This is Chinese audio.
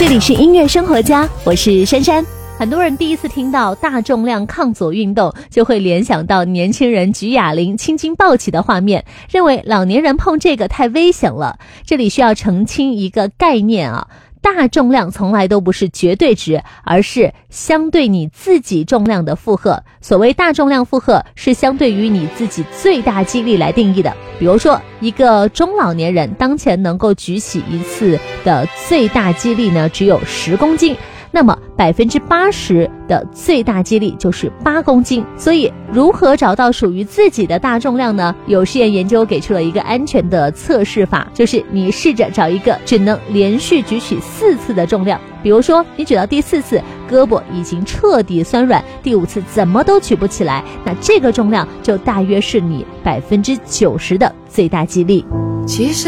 这里是音乐生活家，我是珊珊。很多人第一次听到大重量抗阻运动，就会联想到年轻人举哑铃青筋暴起的画面，认为老年人碰这个太危险了。这里需要澄清一个概念啊，大重量从来都不是绝对值，而是相对你自己重量的负荷。所谓大重量负荷是相对于你自己最大肌力来定义的。比如说一个中老年人当前能够举起一次的最大肌力呢只有10公斤，那么80%的最大肌力就是8公斤。所以如何找到属于自己的大重量呢？有实验研究给出了一个安全的测试法，就是你试着找一个只能连续举起4次的重量。比如说你举到第4次胳膊已经彻底酸软，第5次怎么都举不起来，那这个重量就大约是你90%的最大肌力。其实